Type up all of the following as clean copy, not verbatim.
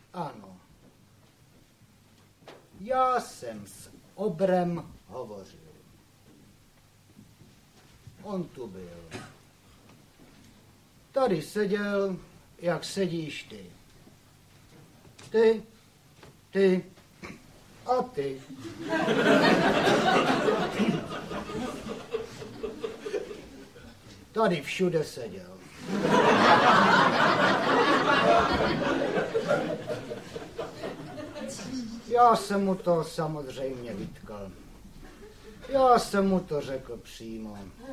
Ano. Já jsem s obrem hovořil. On tu byl. Tady seděl, jak sedíš ty. Ty a ty. Tady všude seděl. Já jsem mu to samozřejmě vytkal. Já jsem mu to řekl přímo.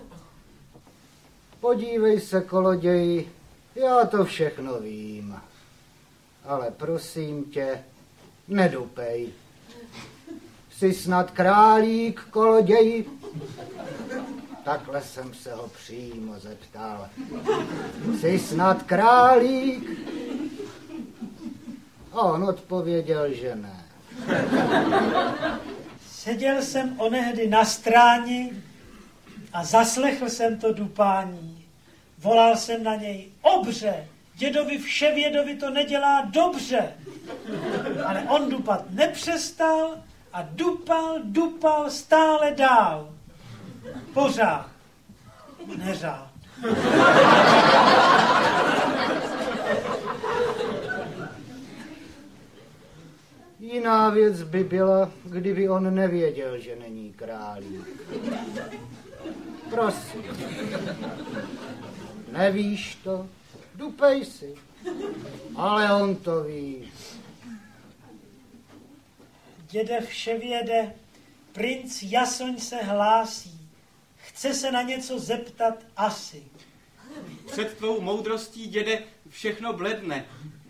Podívej se, koloději, já to všechno vím. Ale prosím tě, nedupej. Jsi snad králík, koloději? Takhle jsem se ho přímo zeptal. Jsi snad králík? A on odpověděl, že ne. Seděl jsem onehdy na stráni a zaslechl jsem to dupání. Volal jsem na něj: obře, dědovi vševědovi to nedělá dobře. Ale on dupat nepřestal a dupal stále dál. Pořád. Neřád. Jiná věc by byla, kdyby on nevěděl, že není králík. Prosím. Nevíš to? Dupej si. Ale on to ví. Děde vševěde, princ Jasoň se hlásí. Chce se na něco zeptat asi. Před tvou moudrostí, děde, všechno bledne.